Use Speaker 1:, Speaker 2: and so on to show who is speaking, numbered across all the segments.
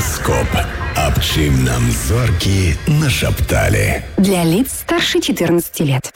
Speaker 1: Гараскоп. Аб чым нам зоркі нашапталі.
Speaker 2: Для лиц старше 14 лет.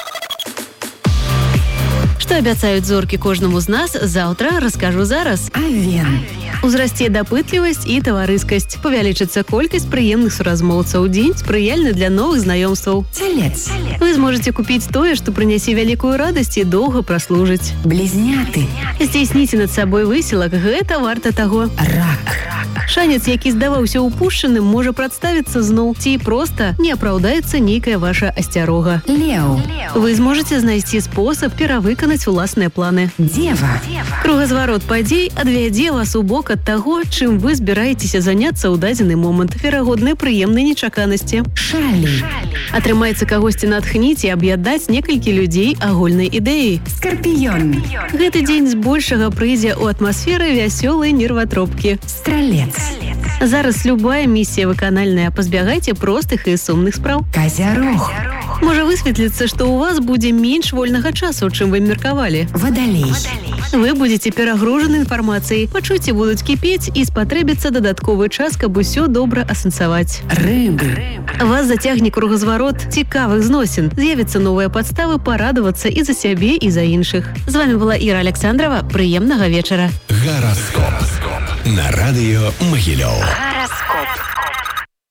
Speaker 3: Што абяцаюць зоркі кожнаму з нас, заўтра раскажу зараз.
Speaker 2: Овен.
Speaker 3: Узрасце дапытлівасць і таварыскасць. Павялічыцца колькасць прыемных суразмоўцаў. Дзень спрыяльны для новых знаёмстваў.
Speaker 2: Телец.
Speaker 3: Вы зможаце купіць тое, што прынясе вялікую радасць і доўга праслужыць.
Speaker 2: Близняты.
Speaker 3: Здзейсніце над сабой высілак, гэта варта таго.
Speaker 2: Рак.
Speaker 3: Шанец, які здаваўся упушчаным, можа прадставіцца зноў, ці проста не апраўдаецца нейкая ваша асцярога.
Speaker 2: Леў.
Speaker 3: Вы зможаце знайсці спосаб перавыканаць уласныя планы.
Speaker 2: Дева.
Speaker 3: Кругазварот падзей адвядзе вас у бок ад таго, чым вы збіраецеся заняцца ў дадзены момант. Верагодныя прыемнай нечаканасці.
Speaker 2: Шалі.
Speaker 3: Атрымаецца кагосьці натхніць і аб'яднаць некалькі людзей агульнай ідэяй.
Speaker 2: Скорпион.
Speaker 3: Гэты дзень збольшага прыйдзе ў атмасферы вясёлай нерватропкі.
Speaker 2: Стрелец.
Speaker 3: Зараз любая місія выканальная, пазбягайце простых і сумных спраў.
Speaker 2: Козярог.
Speaker 3: Можа высветліцца, што ў вас будзе менш вольнага часу, чым вы меркавалі.
Speaker 2: Водолей.
Speaker 3: Вы будзеце перагружаны інфармацыяй, пачуцці будуць кіпець і спатрэбіцца дадатковы час, каб усё добра асэнсаваць.
Speaker 2: Рыбы.
Speaker 3: Вас зацягне кругазварот цікавых зносін. З'явяцца новыя падставы парадавацца і за сябе, і за іншых. З вами была Іра Александрова. Прыемнага вечара.
Speaker 1: Гараскоп. На радыё Магілёў.